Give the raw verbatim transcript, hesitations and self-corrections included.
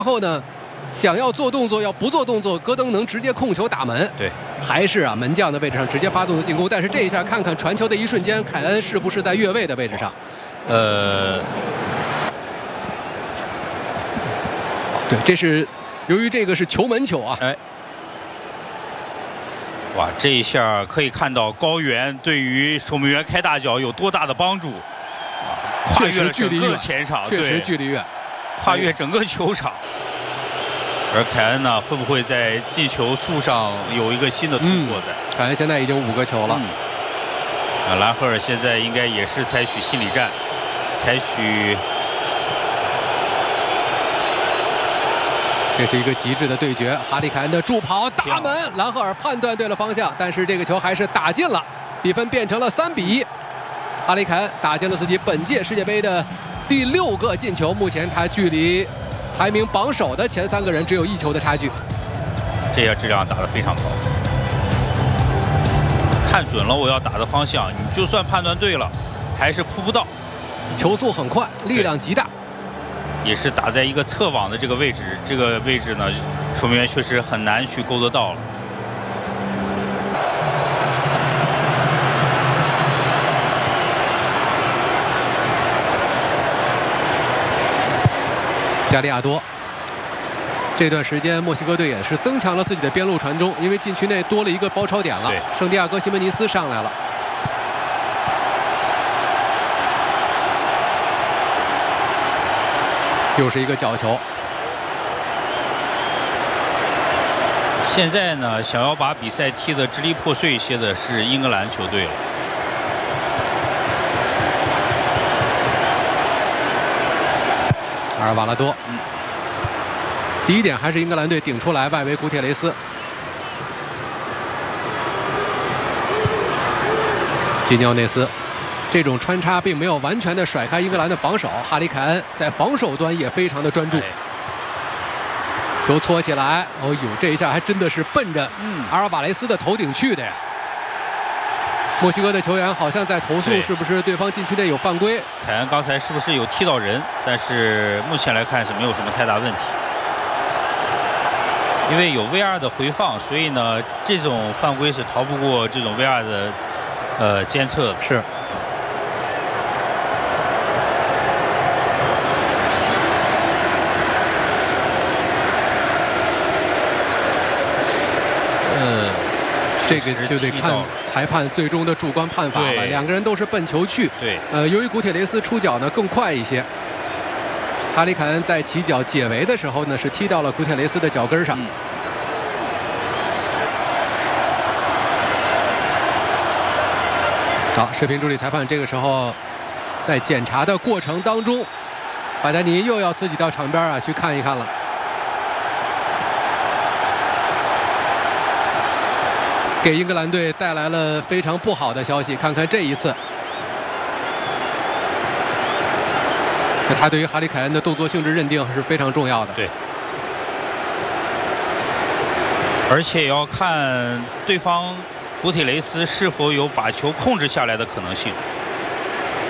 后呢，想要做动作，要不做动作，戈登能直接控球打门。 对， 还是啊门将的位置上直接发动的进攻。但是这一下看看传球的一瞬间，凯恩是不是在越位的位置上？ 呃， 对，这是由于这个是球门球啊。 哎，哇，这一下可以看到高原对于守门员开大脚有多大的帮助，跨越了整个前场， 确实距离远， 跨越整个球场。而凯恩呢，会不会在进球数上有一个新的突破在？ 嗯、凯恩现在已经五个球了。 嗯、啊，兰赫尔现在应该也是采取心理战，采取。 这是一个极致的对决，哈里凯恩的助跑打门，兰赫尔判断对了方向，但是这个球还是打进了，比分变成了三比一。哈里凯恩打进了自己本届世界杯的第六个进球，目前他距离排名榜首的前三个人只有一球的差距。 这下质量打得非常高，看准了我要打的方向，你就算判断对了，还是扑不到。 球速很快，力量极大。 也是打在一个侧网的这个位置，这个位置呢，守门员确实很难去勾得到了。 加利亚多，这段时间墨西哥队也是增强了自己的边路传中，因为禁区内多了一个包抄点了。圣地亚哥·西门尼斯上来了。又是一个角球。 现在呢，想要把比赛踢得支离破碎一些的是英格兰球队了。 阿尔瓦拉多，嗯，第一点还是英格兰队顶出来，外围古铁雷斯。基尼奥内斯。这种穿插并没有完全的甩开英格兰的防守，哈里凯恩在防守端也非常的专注。球搓起来，哦呦，这一下还真的是奔着阿尔瓦雷斯的头顶去的呀！墨西哥的球员好像在投诉，是不是对方禁区内有犯规？ 凯恩刚才是不是有踢到人？但是目前来看是没有什么太大问题，因为有 V R 的回放，所以呢，这种犯规是逃不过这种 V R 的呃监测的。 是。这个就得看裁判最终的主观判罚了。两个人都是奔球去。 对。 呃，由于古铁雷斯出脚呢更快一些，哈里凯恩在起脚解围的时候呢是踢到了古铁雷斯的脚跟上。嗯、好，视频助理裁判这个时候在检查的过程当中，巴加尼又要自己到场边啊去看一看了。给英格兰队带来了非常不好的消息。看看这一次，那他对于哈里凯恩的动作性质认定是非常重要的。 对，而且要看对方古铁雷斯是否有把球控制下来的可能性。